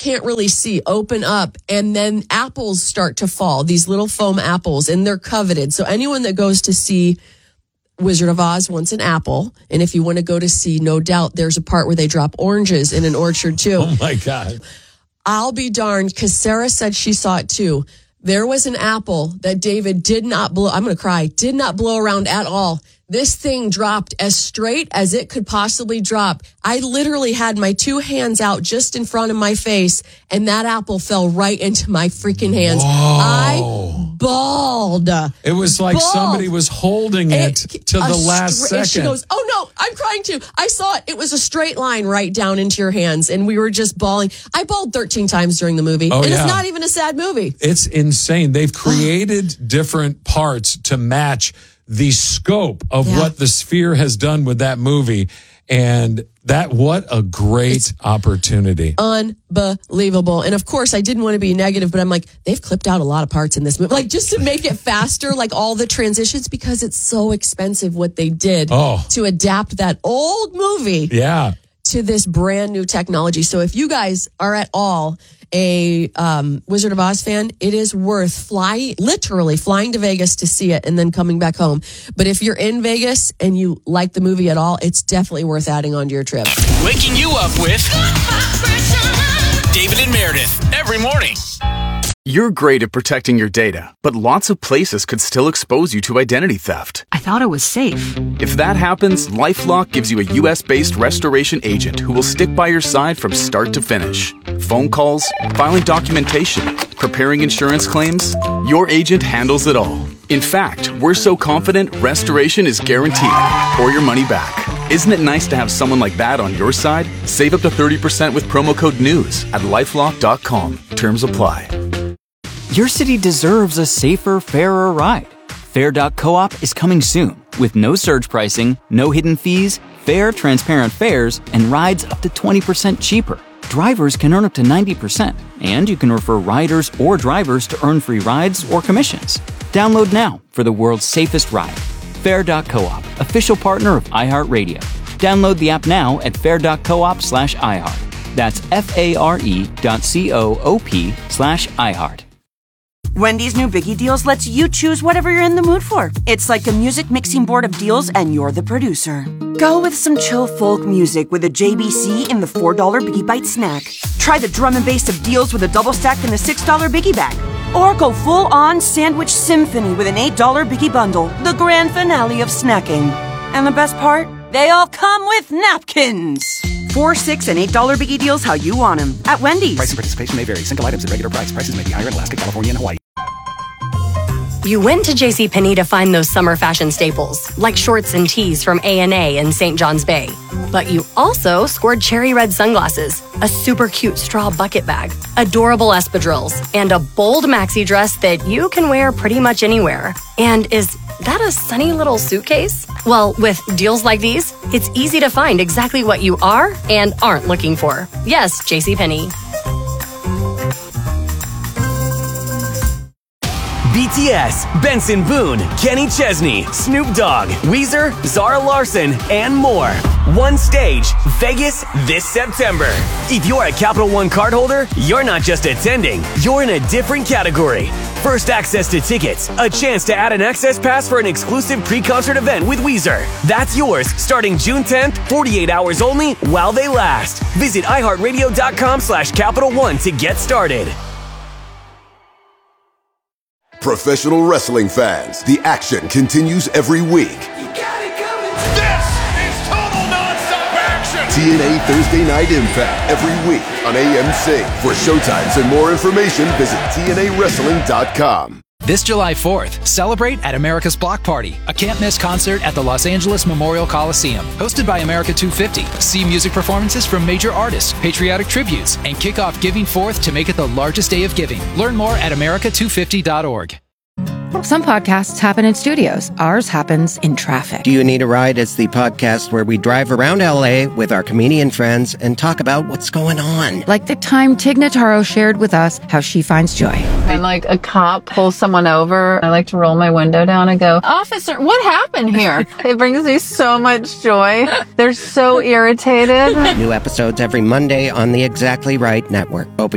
can't really see open up, and then apples start to fall, these little foam apples, and they're coveted. So anyone that goes to see Wizard of Oz wants an apple. And if you want to go to see No Doubt, there's a part where they drop oranges in an orchard too. Oh my God. I'll be darned, because Sarah said she saw it too. There was an apple that David did not blow. I'm going to cry. Did not blow around at all. This thing dropped as straight as it could possibly drop. I literally had my 2 hands out just in front of my face, and that apple fell right into my freaking hands. Whoa. I bawled. It was like somebody was holding it to the last second. And she goes, oh no, I'm crying too. I saw it. It was a straight line right down into your hands, and we were just bawling. I bawled 13 times during the movie, and it's not even a sad movie. It's insane. They've created different parts to match the scope of what the Sphere has done with that movie. And what a great opportunity. Unbelievable. And of course, I didn't want to be negative, but I'm like, they've clipped out a lot of parts in this movie. Like, just to make it faster, like all the transitions, because it's so expensive what they did to adapt that old movie to this brand new technology. So if you guys are at all a Wizard of Oz fan, it is worth literally flying to Vegas to see it and then coming back home. But if you're in Vegas and you like the movie at all, it's definitely worth adding onto your trip. Waking you up with David and Meredith every morning. You're great at protecting your data, but lots of places could still expose you to identity theft. I thought it was safe. If that happens, LifeLock gives you a U.S.-based restoration agent who will stick by your side from start to finish. Phone calls, filing documentation, preparing insurance claims, your agent handles it all. In fact, we're so confident restoration is guaranteed or your money back. Isn't it nice to have someone like that on your side? Save up to 30% with promo code NEWS at LifeLock.com. Terms apply. Your city deserves a safer, fairer ride. Fair.coop is coming soon with no surge pricing, no hidden fees, fair, transparent fares, and rides up to 20% cheaper. Drivers can earn up to 90%, and you can refer riders or drivers to earn free rides or commissions. Download now for the world's safest ride. Fair.coop, official partner of iHeartRadio. Download the app now at fair.coop/iHeart. That's FARE.coop/iHeart. Wendy's new Biggie Deals lets you choose whatever you're in the mood for. It's like a music mixing board of deals, and you're the producer. Go with some chill folk music with a JBC in the $4 Biggie Bite snack. Try the drum and bass of deals with a double stack in the $6 Biggie Bag. Or go full-on sandwich symphony with an $8 Biggie Bundle, the grand finale of snacking. And the best part? They all come with napkins. $4, $6, and $8 Biggie Deals how you want them at Wendy's. Price and participation may vary. Single items at regular price. Prices may be higher in Alaska, California, and Hawaii. You went to JCPenney to find those summer fashion staples, like shorts and tees from A&A and St. John's Bay. But you also scored cherry red sunglasses, a super cute straw bucket bag, adorable espadrilles, and a bold maxi dress that you can wear pretty much anywhere. And is that a sunny little suitcase? Well, with deals like these, it's easy to find exactly what you are and aren't looking for. Yes, JCPenney. BTS, Benson Boone, Kenny Chesney, Snoop Dogg, Weezer, Zara Larsson, and more. One stage, Vegas this September. If you're a Capital One cardholder, you're not just attending, you're in a different category. First access to tickets, a chance to add an access pass for an exclusive pre-concert event with Weezer. That's yours starting June 10th, 48 hours only while they last. Visit iHeartRadio.com/Capital One to get started. Professional wrestling fans, the action continues every week. You got it coming. This is total nonstop action. TNA Thursday Night Impact every week on AMC. For showtimes and more information, visit TNAWrestling.com. This July 4th, celebrate at America's Block Party, a can't-miss concert at the Los Angeles Memorial Coliseum. Hosted by America 250. See music performances from major artists, patriotic tributes, and kick off Giving Forth to make it the largest day of giving. Learn more at america250.org. Some podcasts happen in studios. Ours happens in traffic. Do You Need a Ride is the podcast where we drive around LA with our comedian friends and talk about what's going on. Like the time Tig Notaro shared with us how she finds joy. When like a cop pulls someone over, I like to roll my window down and go, "Officer, what happened here?" It brings me so much joy. They're so irritated. New episodes every Monday on the Exactly Right Network. Open